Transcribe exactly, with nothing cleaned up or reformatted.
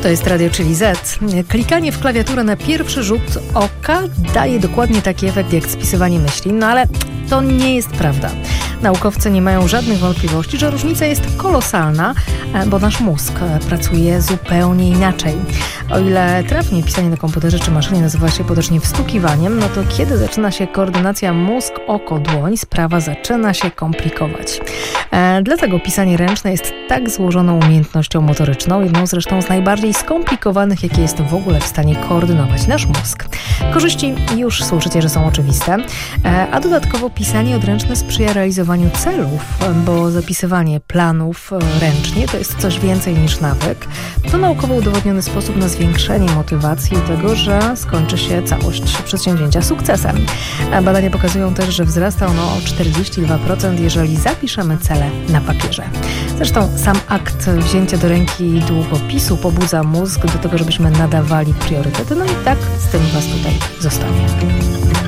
To jest Radio Czyli Z. Klikanie w klawiaturę na pierwszy rzut oka daje dokładnie taki efekt jak spisywanie myśli, no ale to nie jest prawda. Naukowcy nie mają żadnych wątpliwości, że różnica jest kolosalna, bo nasz mózg pracuje zupełnie inaczej. O ile trafnie pisanie na komputerze czy maszynie nazywa się potocznie wstukiwaniem, no to kiedy zaczyna się koordynacja mózg-oko-dłoń, sprawa zaczyna się komplikować. E, dlatego pisanie ręczne jest tak złożoną umiejętnością motoryczną, jedną zresztą z najbardziej skomplikowanych, jakie jest w ogóle w stanie koordynować nasz mózg. Korzyści już słyszycie, że są oczywiste, e, a dodatkowo pisanie odręczne sprzyja realizowaniu celów, bo zapisywanie planów ręcznie to jest coś więcej niż nawyk. To naukowo udowodniony sposób na zwiększenie motywacji i tego, że skończy się całość przedsięwzięcia sukcesem. A badania pokazują też, że wzrasta ono o czterdzieści dwa procent, jeżeli zapiszemy cele na papierze. Zresztą sam akt wzięcia do ręki długopisu pobudza mózg do tego, żebyśmy nadawali priorytety. No i tak z tym Was tutaj zostawię.